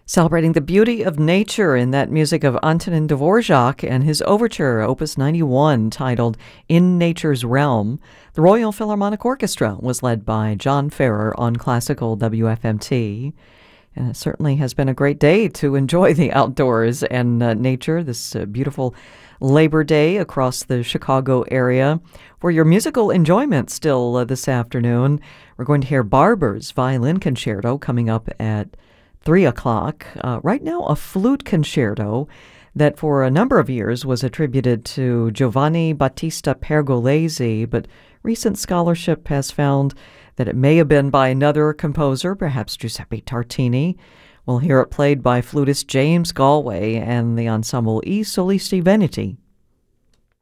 Celebrating the beauty of nature in that music of Antonin Dvorak and his overture, Opus 91, titled In Nature's Realm. The Royal Philharmonic Orchestra was led by John Ferrer on classical WFMT. And it certainly has been a great day to enjoy the outdoors and nature, this beautiful Labor Day across the Chicago area. For your musical enjoyment still this afternoon, we're going to hear Barber's Violin Concerto coming up at 3 o'clock. Right now, a flute concerto that for a number of years was attributed to Giovanni Battista Pergolesi, but recent scholarship has found that it may have been by another composer, perhaps Giuseppe Tartini. We'll hear it played by flutist James Galway and the ensemble I Solisti Veneti.